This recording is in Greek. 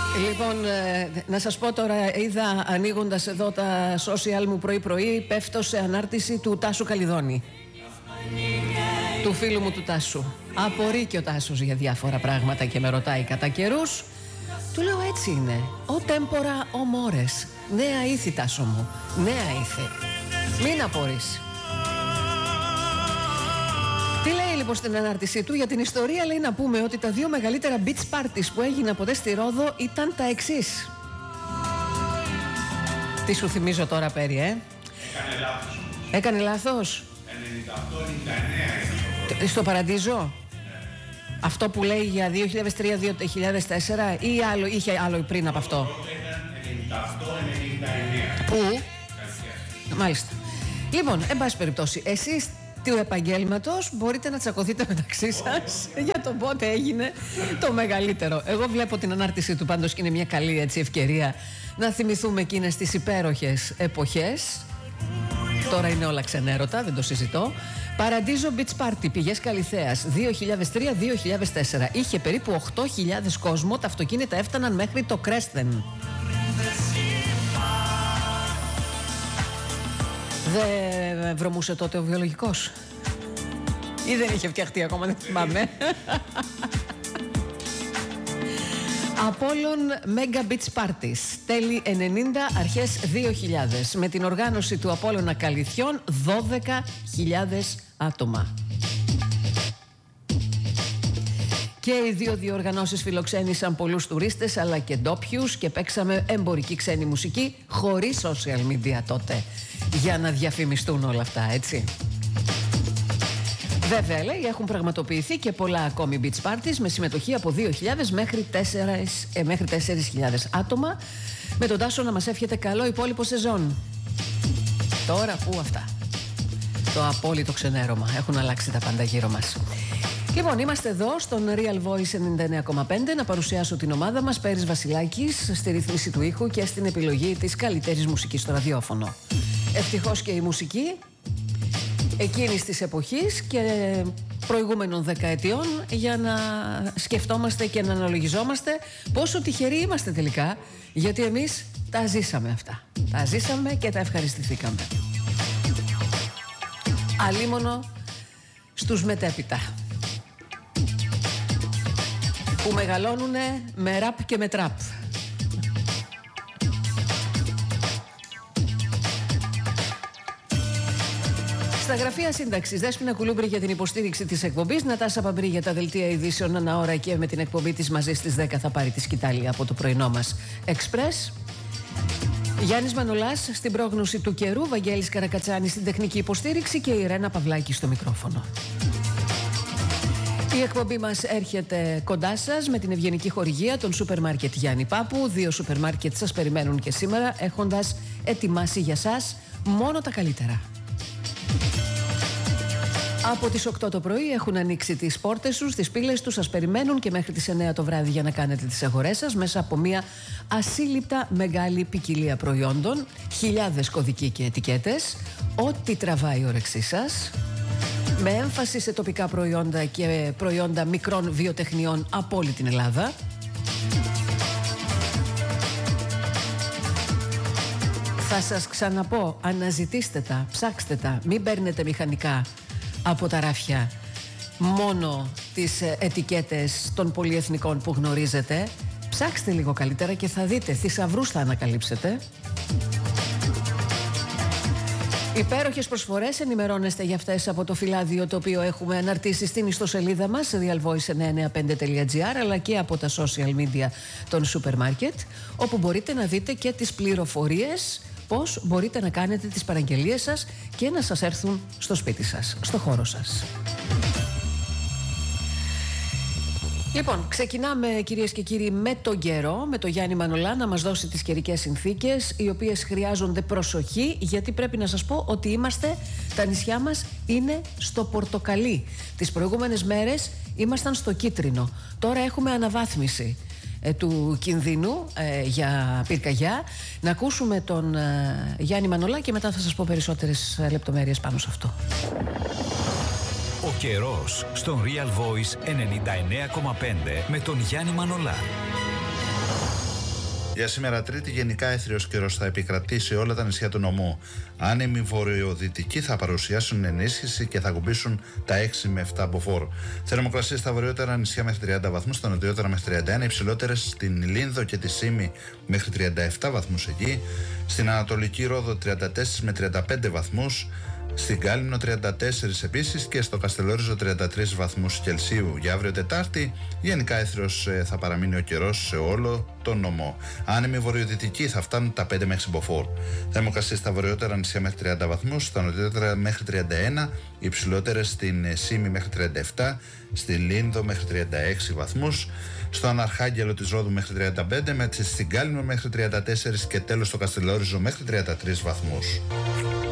Λοιπόν, να σας πω τώρα, είδα ανοίγοντας εδώ τα social μου πρωί-πρωί, πέφτω σε ανάρτηση του Τάσου Καλιδόνη, του φίλου μου του Τάσου. Απορεί και ο Τάσος για διάφορα πράγματα και με ρωτάει κατά καιρούς. Του λέω, έτσι είναι. Ο τέμπορα ο μόρες. Νέα ήθη, Τάσο μου. Νέα ήθη. Μην απορείς. Τι λέει λοιπόν στην ανάρτησή του? Για την ιστορία λέει να πούμε ότι τα δύο μεγαλύτερα beach parties που έγιναν ποτέ στη Ρόδο ήταν τα εξής. Τι σου θυμίζω τώρα, Πέρι, Έκανε λάθος. Έκανε λάθος. 98-99 Στο Παραντίζο. Ναι. Αυτό που λέει για 2003-2004 ή άλλο, είχε άλλο πριν από αυτό? Ήταν 98-99. Πού? Μάλιστα. Λοιπόν, εν πάση περιπτώσει, εσείς του επαγγέλματος μπορείτε να τσακωθείτε μεταξύ σας για το πότε έγινε το μεγαλύτερο. Εγώ βλέπω την ανάρτηση του πάντως και είναι μια καλή έτσι ευκαιρία να θυμηθούμε εκείνες τις υπέροχες εποχές. Τώρα είναι όλα ξενέρωτα, δεν το συζητώ. Παραντίζο Beach Party, πηγές Καλιθέας, 2003-2004. Είχε περίπου 8.000 κόσμο, τα αυτοκίνητα έφταναν μέχρι το Κρέσθεν. Δεν βρωμούσε τότε ο βιολογικός? Ή δεν είχε φτιαχτεί ακόμα, δεν θυμάμαι. Απόλλων Mega Beach Parties, τέλη 90, αρχές 2000. Με την οργάνωση του Απόλλωνα Καλιθιών, 12.000 άτομα. Και οι δύο διοργανώσεις φιλοξένησαν πολλούς τουρίστες αλλά και ντόπιους και παίξαμε εμπορική ξένη μουσική χωρίς social media τότε για να διαφημιστούν όλα αυτά, έτσι. Βέβαια, λέει, έχουν πραγματοποιηθεί και πολλά ακόμη beach parties με συμμετοχή από 2.000 μέχρι 4.000 άτομα, με τον Τάσο να μας εύχεται καλό υπόλοιπο σεζόν. Τώρα πού αυτά? Το απόλυτο ξενέρωμα. Έχουν αλλάξει τα πάντα γύρω μας. Λοιπόν, είμαστε εδώ στον Real Voice 99,5 να παρουσιάσω την ομάδα μας, Πέρις Βασιλάκης, στη ρύθμιση του ήχου και στην επιλογή της καλύτερης μουσικής στο ραδιόφωνο. Ευτυχώς και η μουσική εκείνης της εποχής και προηγούμενων δεκαετιών, για να σκεφτόμαστε και να αναλογιζόμαστε πόσο τυχεροί είμαστε τελικά, γιατί εμείς τα ζήσαμε αυτά. Τα ζήσαμε και τα ευχαριστηθήκαμε. Αλίμονο στους μετέπειτα, που μεγαλώνουνε με ραπ και με τραπ. Στα γραφεία σύνταξης, Δέσποινα Κουλούμπρη για την υποστήριξη της εκπομπής, Νατάσα Παμπρή για τα δελτία ειδήσεων ανά ώρα και με την εκπομπή της μαζί στις 10 θα πάρει τη σκητάλη από το πρωινό μας Express. Γιάννης Μανολάς στην πρόγνωση του καιρού, Βαγγέλης Καρακατσάνης στην τεχνική υποστήριξη και η Ρένα Παυλάκη στο μικρόφωνο. Η εκπομπή μας έρχεται κοντά σας με την ευγενική χορηγία των σούπερ μάρκετ Γιάννη Πάπου. 2 σούπερ μάρκετ σας περιμένουν και σήμερα, έχοντας ετοιμάσει για σας μόνο τα καλύτερα. Από τις 8 το πρωί έχουν ανοίξει τις πόρτες τους, τις πύλες τους, σας περιμένουν και μέχρι τις 9 το βράδυ για να κάνετε τις αγορές σας μέσα από μια ασύλληπτα μεγάλη ποικιλία προϊόντων, χιλιάδες κωδικοί και ετικέτες, ό,τι τραβάει η όρεξή σας, με έμφαση σε τοπικά προϊόντα και προϊόντα μικρών βιοτεχνιών από όλη την Ελλάδα. Θα σας ξαναπώ, αναζητήστε τα, ψάξτε τα, μην παίρνετε μηχανικά από τα ράφια μόνο τις ετικέτες των πολυεθνικών που γνωρίζετε. Ψάξτε λίγο καλύτερα και θα δείτε, θησαυρούς θα ανακαλύψετε. Υπέροχες προσφορές, ενημερώνεστε για αυτές από το φυλάδιο το οποίο έχουμε αναρτήσει στην ιστοσελίδα μας realvoice995.gr, αλλά και από τα social media των σούπερ μάρκετ, όπου μπορείτε να δείτε και τις πληροφορίες πώς μπορείτε να κάνετε τις παραγγελίες σας και να σας έρθουν στο σπίτι σας, στο χώρο σας. Λοιπόν, ξεκινάμε κυρίες και κύριοι με τον καιρό, με τον Γιάννη Μανολά να μας δώσει τις καιρικές συνθήκες, οι οποίες χρειάζονται προσοχή, γιατί πρέπει να σας πω ότι τα νησιά μας είναι στο πορτοκαλί. Τις προηγούμενες μέρες ήμασταν στο κίτρινο, τώρα έχουμε αναβάθμιση του κινδύνου για πυρκαγιά. Να ακούσουμε τον Γιάννη Μανολά και μετά θα σας πω περισσότερες λεπτομέρειες πάνω σε αυτό. Ο καιρός στον Real Voice 99,5 με τον Γιάννη Μανολά. Για σήμερα Τρίτη, γενικά έθριος καιρός θα επικρατήσει σε όλα τα νησιά του νομού. Άνεμοι βορειοδυτικοί θα παρουσιάσουν ενίσχυση και θα κουμπίσουν τα 6 με 7 μποφόρ. Θερμοκρασίες στα βορειότερα νησιά μέχρι 30 βαθμούς, στα νοτιότερα μέχρι 31, υψηλότερες στην Λίνδο και τη Σύμη μέχρι 37 βαθμούς εκεί, στην Ανατολική Ρόδο 34 με 35 βαθμούς, στην Κάλυμνο 34 επίσης και στο Καστελόριζο 33 βαθμούς Κελσίου. Για αύριο Τετάρτη, γενικά έθριος θα παραμείνει ο καιρός σε όλο τον νομό. Άνεμοι βορειοδυτικοί θα φτάνουν τα 5 μέχρι μποφόρ. Θερμοκρασίες στα βορειότερα νησιά μέχρι 30 βαθμούς, στα νοτιότερα μέχρι 31, υψηλότερες στην Σύμη μέχρι 37, στη Λίνδο μέχρι 36 βαθμούς, στον Αρχάγγελο της Ρόδου μέχρι 35, στην Κάλυμνο μέχρι 34 και τέλος στο Καστελόριζο μέχρι 33 βαθμούς.